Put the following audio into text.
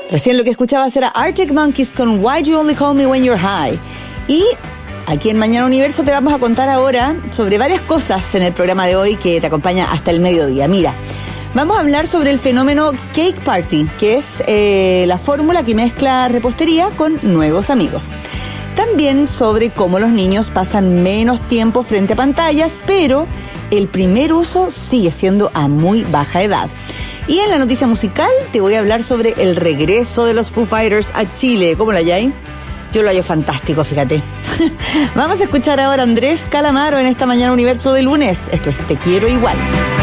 Recién lo que escuchabas era Arctic Monkeys con Why You Only Call Me When You're High. Y aquí en Mañana Universo te vamos a contar ahora sobre varias cosas en el programa de hoy que te acompaña hasta el mediodía. Mira, vamos a hablar sobre el fenómeno Cake Party, que es la fórmula que mezcla repostería con nuevos amigos. También sobre cómo los niños pasan menos tiempo frente a pantallas, pero el primer uso sigue siendo a muy baja edad. Y en la noticia musical te voy a hablar sobre el regreso de los Foo Fighters a Chile. ¿Cómo lo halláis? Yo lo hallo fantástico, fíjate. Vamos a escuchar ahora a Andrés Calamaro en esta Mañana Universo de lunes. Esto es Te Quiero Igual.